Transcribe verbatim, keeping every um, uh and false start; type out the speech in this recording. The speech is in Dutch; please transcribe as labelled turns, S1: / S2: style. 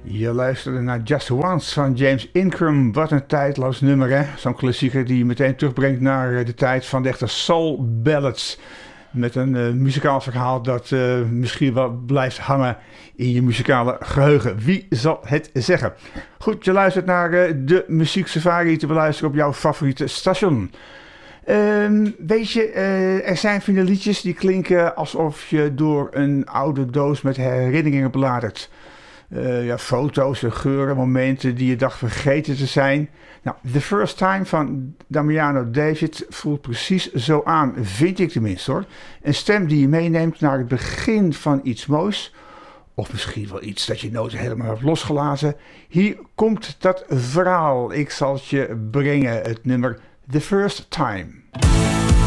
S1: Je luisterde naar Just Once van James Ingram. Wat een tijdloos nummer, hè? Zo'n klassieker die je meteen terugbrengt naar de tijd van de echte soul ballads. Met een uh, muzikaal verhaal dat uh, misschien wel blijft hangen in je muzikale geheugen. Wie zal het zeggen? Goed, je luistert naar uh, de Muziek Safari te beluisteren op jouw favoriete station. Uh, weet je, uh, er zijn vele liedjes die klinken alsof je door een oude doos met herinneringen bladert. Uh, ja, foto's, geuren, momenten die je dacht vergeten te zijn. Nou, The First Time van Damiano David voelt precies zo aan, vind ik tenminste hoor. Een stem die je meeneemt naar het begin van iets moois. Of misschien wel iets dat je nooit helemaal hebt losgelaten. Hier komt dat verhaal. Ik zal het je brengen, het nummer The First Time.